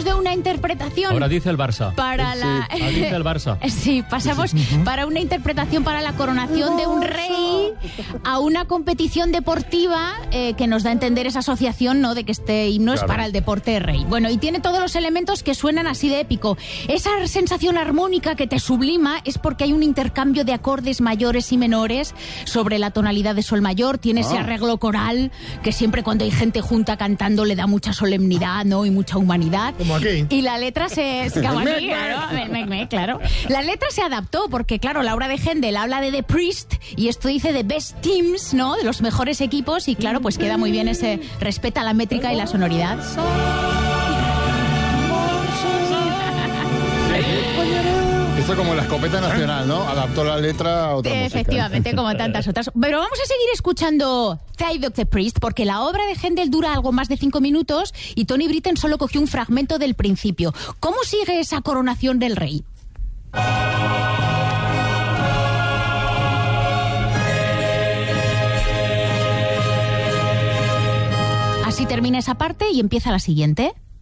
pasamos de una interpretación... Ahora dice el Barça. Para la... Dice el Barça. Sí, pasamos para una interpretación para la coronación de un rey a una competición deportiva que nos da a entender esa asociación, ¿no?, de que este himno es para el deporte de rey. Bueno, y tiene todos los elementos que suenan así de épico. Esa sensación armónica que te sublima es porque hay un intercambio de acordes mayores y menores sobre la tonalidad de sol mayor. Tiene ese arreglo coral que siempre cuando hay gente junta cantando le da mucha solemnidad, ¿no?, y mucha humanidad. Como aquí. Y la letra claro. La letra se adaptó porque, claro, la obra de Händel habla de The Priest y esto dice de Best Teams, ¿no?, de los mejores equipos, y claro, pues queda muy bien ese respeta la métrica y la sonoridad. Esto como la escopeta nacional, ¿no? Adaptó la letra a otra música. Efectivamente, como tantas otras. Pero vamos a seguir escuchando Side of the Priest, porque la obra de Händel dura algo más de 5 minutos y Tony Britten solo cogió un fragmento del principio. ¿Cómo sigue esa coronación del rey? Así termina esa parte y empieza la siguiente.